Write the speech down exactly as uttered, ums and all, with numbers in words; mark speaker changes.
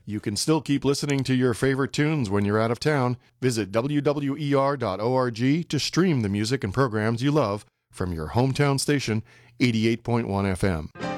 Speaker 1: You can still keep listening to your favorite tunes when you're out of town. Visit W W E R dot org to stream the music and programs you love from your hometown station, eighty-eight point one F M.